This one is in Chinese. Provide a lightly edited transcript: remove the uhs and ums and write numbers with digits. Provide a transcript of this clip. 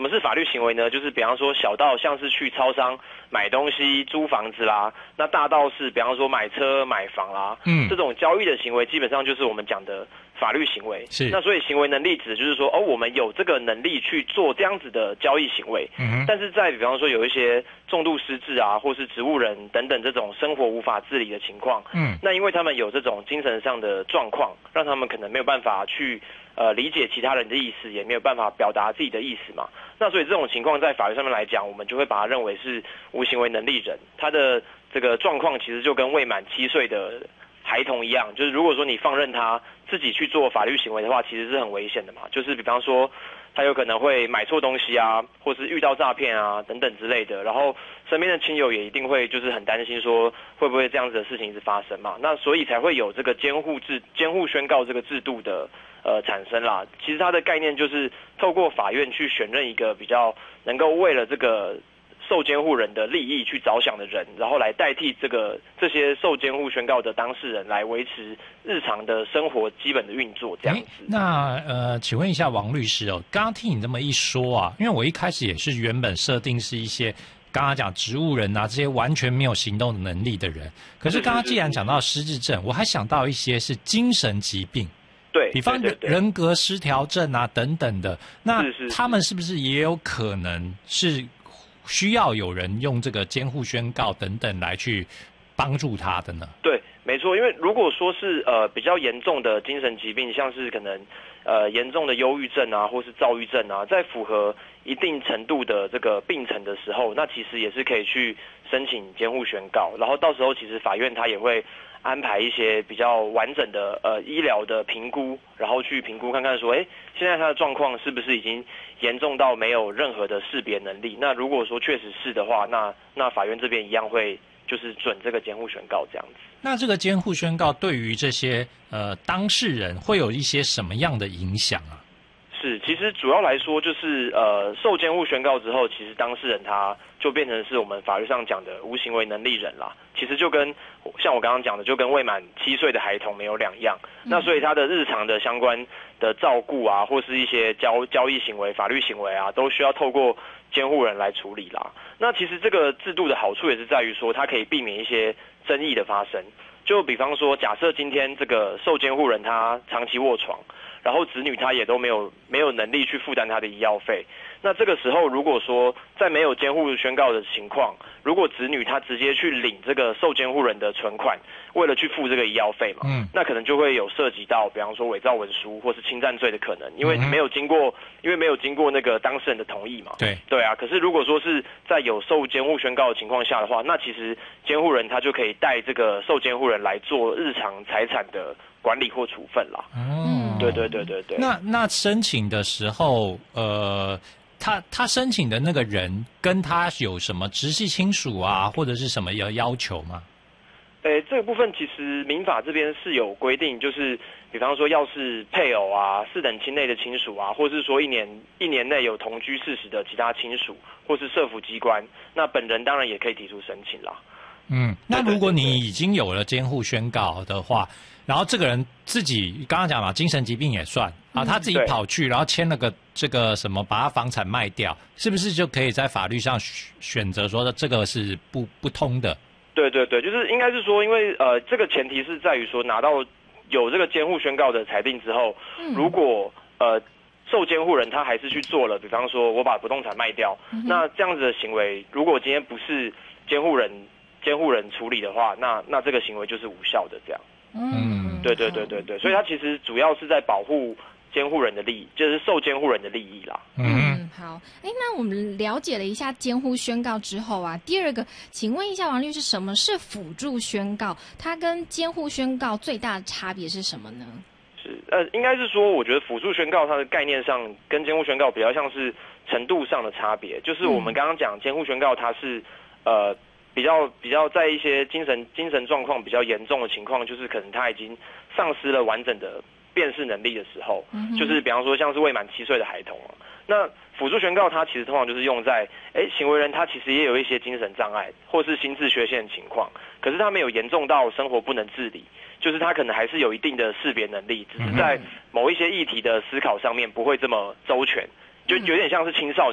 么是法律行为呢？就是比方说小到像是去超商买东西、租房子啦，那大到是比方说买车、买房啦，这种交易的行为基本上就是我们讲的法律行为。 是。 那所以行为能力指的就是说，我们有这个能力去做这样子的交易行为。但是在比方说有一些重度失智啊，或是植物人等等这种生活无法自理的情况，那因为他们有这种精神上的状况，让他们可能没有办法去理解其他人的意思，也没有办法表达自己的意思嘛。那所以这种情况在法律上面来讲，我们就会把它认为是无行为能力人，他的这个状况其实就跟未满7岁的孩童一样，就是如果说你放任他自己去做法律行为的话，其实是很危险的嘛。就是比方说他有可能会买错东西啊，或是遇到诈骗啊等等之类的，然后身边的亲友也一定会就是很担心说会不会这样子的事情一直发生嘛。那所以才会有这个监护宣告这个制度的产生啦。其实它的概念就是透过法院去选任一个比较能够为了这个受监护人的利益去着想的人，然后来代替这些受监护宣告的当事人来维持日常的生活基本的运作这样子。 那请问一下王律师哦，刚刚听你这么一说啊，因为我一开始也是原本设定是一些刚刚讲植物人啊这些完全没有行动能力的人，可是刚刚既然讲到失智症，我还想到一些是精神疾病。 对， 比方人格失调症啊等等的，那他们是不是也有可能是需要有人用这个监护宣告等等来去帮助他的呢？对， 没错，因为如果说是比较严重的精神疾病，像是可能严重的忧郁症啊，或是躁郁症啊，在符合一定程度的这个病程的时候，那其实也是可以去申请监护宣告，然后到时候其实法院他也会安排一些比较完整的医疗的评估，然后去评估看看说，现在他的状况是不是已经严重到没有任何的识别能力？那如果说确实是的话，那法院这边一样会就是准这个监护宣告这样子。 那这个监护宣告对于这些当事人会有一些什么样的影响啊？ 是，其实主要来说就是受监护宣告之后，其实当事人他就变成是我们法律上讲的无行为能力人啦。其实就跟像我刚刚讲的，就跟未满7岁的孩童没有两样。那所以他的日常的相关的照顾啊，或是一些交易行为、法律行为啊，都需要透过监护人来处理啦。那其实这个制度的好处也是在于说，它可以避免一些争议的发生。就比方说，假设今天这个受监护人他长期卧床，然后子女他也都没有能力去负担他的医药费，那这个时候如果说在没有监护宣告的情况，如果子女他直接去领这个受监护人的存款，为了去付这个医药费嘛，那可能就会有涉及到比方说伪造文书或是侵占罪的可能，因为没有经过那个当事人的同意嘛。对啊，可是如果说是在有受监护宣告的情况下的话，那其实监护人他就可以带这个受监护人来做日常财产的管理或处分啦。对。 那申请的时候，他申请的那个人跟他有什么直系亲属啊，或者是什么要求吗？ 这个部分其实民法这边是有规定，就是比方说要是配偶啊、4等亲内的亲属啊，或是说一年内有同居事实的其他亲属，或是社福机关，那本人当然也可以提出申请啦。 那如果你已经有了监护宣告的话，然后这个人自己刚刚讲嘛，精神疾病也算啊，他自己跑去，然后签了个这个什么，把他房产卖掉，是不是就可以在法律上选择说这个是不通的？ 对，就是应该是说，因为这个前提是在于说拿到有这个监护宣告的裁定之后，如果受监护人他还是去做了，比方说我把不动产卖掉，那这样子的行为，如果今天不是监护人处理的话，那这个行为就是无效的这样。对，所以它其实主要是在保护监护人的利益，就是受监护人的利益啦。 好，那我们了解了一下监护宣告之后啊，第二个，请问一下王律师，什么是辅助宣告？它跟监护宣告最大的差别是什么呢？ 应该是说，我觉得辅助宣告它的概念上跟监护宣告比较像是程度上的差别，就是我们刚刚讲监护宣告它是比较在一些精神状况比较严重的情况，就是可能他已经丧失了完整的辨识能力的时候，就是比方说像是未满7岁的孩童啊，那辅助宣告它其实通常就是用在行为人他其实也有一些精神障碍或是心智缺陷的情况，可是他没有严重到生活不能自理，就是他可能还是有一定的识别能力，只是在某一些议题的思考上面不会这么周全，就有点像是青少